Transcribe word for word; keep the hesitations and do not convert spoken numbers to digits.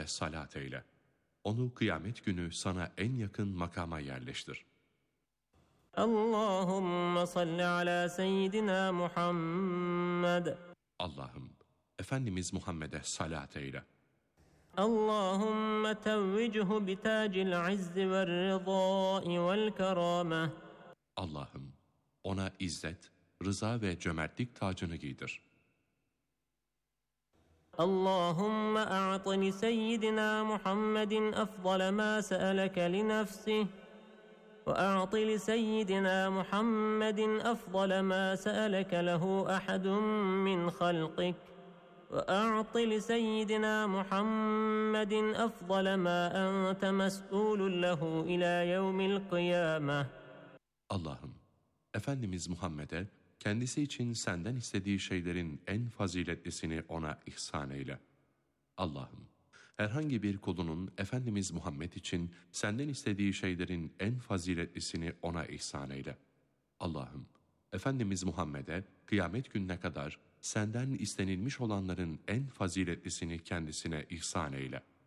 salat eyle. Onu kıyamet günü sana en yakın makama yerleştir. Allahümme salli ala seyyidina Muhammed. Allah'ım, Efendimiz Muhammed'e salat eyle. Allahümme tevvichu bitacil izzi ve rızai vel kerame. Allah'ım, ona izzet, rıza ve cömertlik tacını giydir. Allahümme a'ti li seyyidina Muhammedin afdale ma se'eleke li nefsih. وأعط لسيدنا محمد أفضل ما سألك له أحد من خلقك وأعط لسيدنا محمد أفضل ما أنت مسؤول له إلى يوم القيامة. Allah'ım, Efendimiz Muhammed'e kendisi için senden istediği şeylerin en faziletlisini ona ihsan eyle. Allah'ım, herhangi bir kulunun Efendimiz Muhammed için senden istediği şeylerin en faziletlisini ona ihsan eyle. Allah'ım, Efendimiz Muhammed'e kıyamet gününe kadar senden istenilmiş olanların en faziletlisini kendisine ihsan eyle.